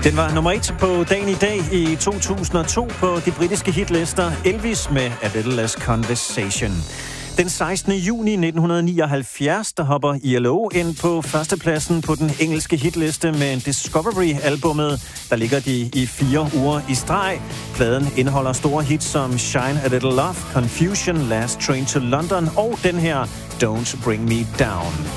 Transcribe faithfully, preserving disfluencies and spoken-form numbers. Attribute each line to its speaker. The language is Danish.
Speaker 1: Den var nummer et på dagen i dag i to tusind og to på de britiske hitlister. Elvis med A Little Less Conversation. Den sekstende juni nitten nioghalvfjerds, der hopper I L O ind på førstepladsen på den engelske hitliste med Discovery-albummet. Der ligger de i fire uger i streg. Pladen indeholder store hits som Shine a Little Love, Confusion, Last Train to London og den her Don't Bring Me Down.